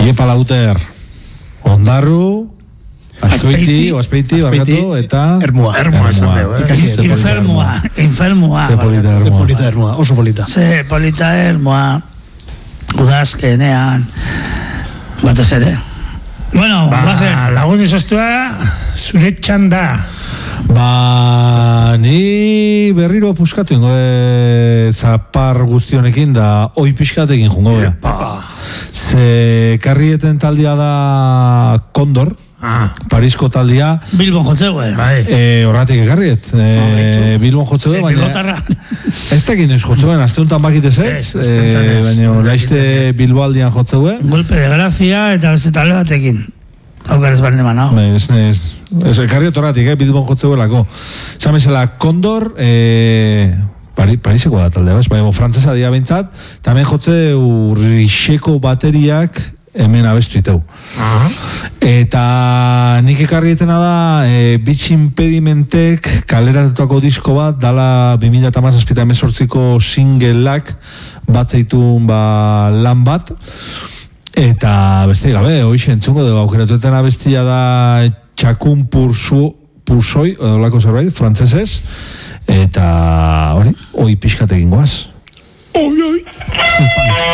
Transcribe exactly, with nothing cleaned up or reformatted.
Iepa Lauter, Ondarru, Azkoiti, Oazpeiti, Barkatu, eta... Ermua. Ermua esan dugu, eh? Infermua, infermua. Ze polita Ermua. Ze polita Ermua, oso polita. Ze polita Ermua. Udazkenean. Batez ere. Bueno, Ba, ba, lagun izostua, zure txanda. Ba, ni berriro puskatu ingo e, zapar guztionekin da oi pixkatekin jungo be. Ze karrieten taldia da Kondor, Ah. Parisko taldia, Bilbon jotzeue. Bai. e, horratik ekarriet, e, Bilbon jotzeue, Ze, baina... Bilbotarra. Ez tekin ez jotzeuen, azteuntan bakitez ez, Ez, e, azteuntan ez. baina laizte Bilboaldian jotzeue. Golpe de gracia eta beste talde batekin. Aukarez barne manao. Bai, ez, ez, ez, ekarriet horratik, eh, Bilbon jotzeuelako. Zamezela, Kondor, e, Pari, Pariseko da talde, bez? Baina, frantzesa dia bintzat, tamen jotze urrixeko bateriak hemen abestu iteu. Aha. Eta nik ekarrietena da e, Beach Impedimentek kaleratutako disko bat dala bi mila hamazazpi emezortziko singleak bat zeitun ba, lan bat eta beste gabe, hoxe entzungo dugu aukeratuetena bestia da Txakun Pursu Pursoi, edo lako zerbait, frantzesez eta hori, hoi pixkatekin goaz. Oi, oi.